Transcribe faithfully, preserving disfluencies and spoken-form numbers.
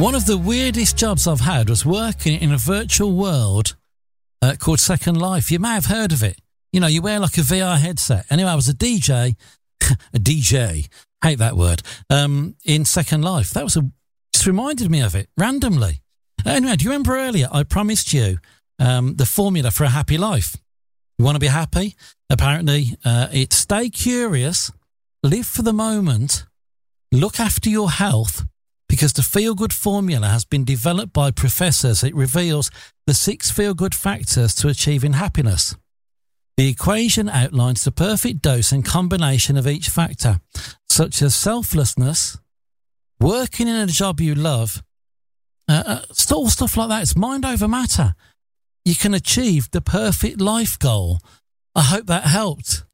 One of the weirdest jobs I've had was working in a virtual world uh, called Second Life. You may have heard of it. You know, you wear like a V R headset. Anyway, I was a D J, a D J, hate that word, um, in Second Life. That was a, just reminded me of it randomly. Anyway, do you remember earlier I promised you um, the formula for a happy life? You want to be happy? Apparently, uh, it's stay curious, live for the moment, look after your health, because the feel-good formula has been developed by professors. It reveals the six feel-good factors to achieving happiness. The equation outlines the perfect dose and combination of each factor, such as selflessness, working in a job you love, uh, uh, all stuff like that. It's mind over matter. You can achieve the perfect life goal. I hope that helped.